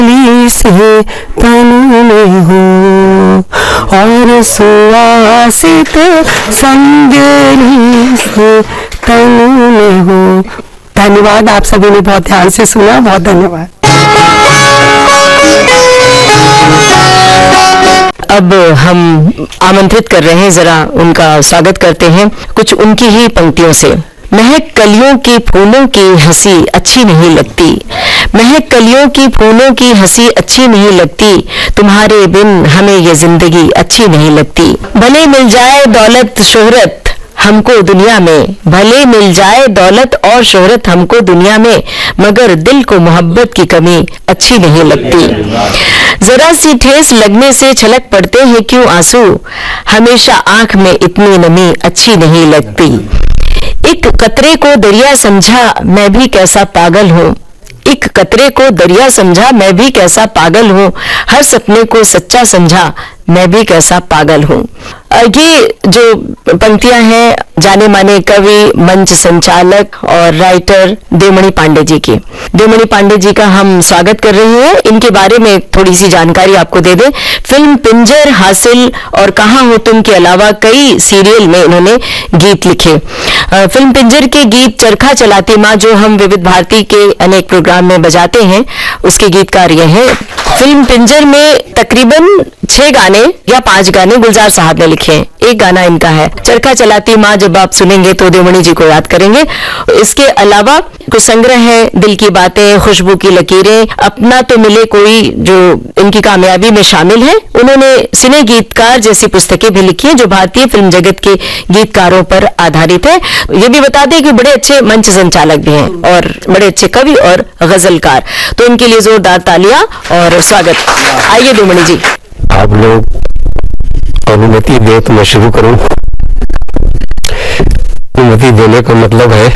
से तन में हो और सुवासित संगनी से तन में हो। धन्यवाद, आप सभी ने बहुत ध्यान से सुना, बहुत धन्यवाद। अब हम आमंत्रित कर रहे हैं, जरा उनका स्वागत करते हैं कुछ उनकी ही पंक्तियों से। महक कलियों की फूलों की हंसी अच्छी नहीं लगती, महक कलियों की फूलों की हंसी अच्छी नहीं लगती, तुम्हारे बिन हमें ये जिंदगी अच्छी नहीं लगती। भले मिल जाए दौलत शोहरत हमको दुनिया में, भले मिल जाए दौलत और शोहरत हमको दुनिया में, मगर दिल को मोहब्बत की कमी अच्छी नहीं लगती। जरा सी ठेस लगने से छलक पड़ते हैं क्यों आंसू, हमेशा आंख में इतनी नमी अच्छी नहीं लगती। एक कतरे को दरिया समझा मैं भी कैसा पागल हूँ, एक कतरे को दरिया समझा मैं भी कैसा पागल हूँ, हर सपने को सच्चा समझा मैं भी कैसा पागल हूँ। ये जो पंक्तियां हैं जाने माने कवि, मंच संचालक और राइटर देवमणि पांडे जी की। देवमणि पांडे जी का हम स्वागत कर रहे हैं। इनके बारे में थोड़ी सी जानकारी आपको दे दें। फिल्म पिंजर, हासिल और कहाँ हो तुम के अलावा कई सीरियल में इन्होंने गीत लिखे। फिल्म पिंजर के गीत चरखा चलाती माँ, जो हम विविध भारती के अनेक प्रोग्राम में बजाते हैं, उसके गीतकार ये हैं। फिल्म पिंजर में तकरीबन 6 गाने या 5 गाने गुलजार साहब ने लिखे हैं, एक गाना इनका है। चरखा चलाती माँ जब आप सुनेंगे तो देवमणि जी को याद करेंगे। इसके अलावा कुछ संग्रह है, दिल की बातें, खुशबू की लकीरें, अपना तो मिले कोई, जो इनकी कामयाबी में शामिल है। उन्होंने सिने गीतकार जैसी पुस्तकें भी लिखी हैं जो भारतीय फिल्म जगत के गीतकारों पर आधारित है। ये भी बता दें कि बड़े अच्छे मंच संचालक भी हैं और बड़े अच्छे कवि और गजलकार, तो इनके लिए जोरदार तालियां और स्वागत। आइए देवमणि जी। आप लोग अनुमति दे तो मैं शुरू करूं। अनुमति देने का मतलब है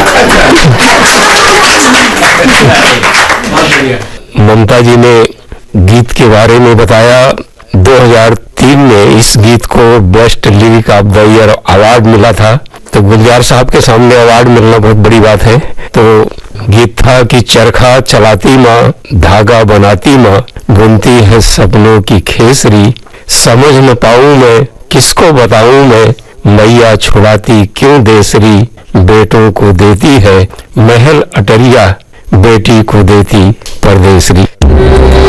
ममता जी ने गीत के बारे में बताया। 2003 में इस गीत को best lyric of the year award मिला था, तो गुलजार साहब के सामने अवार्ड मिलना बहुत बड़ी बात है। तो गीत था कि चरखा चलाती माँ, धागा बनाती माँ, बुनती है सपनों की खेसरी, समझ न पाऊं मैं किसको बताऊं मैं, मैया छुड़ाती क्यों देसरी, बेटों को देती है महल अटरिया, बेटी को देती परदेसरी।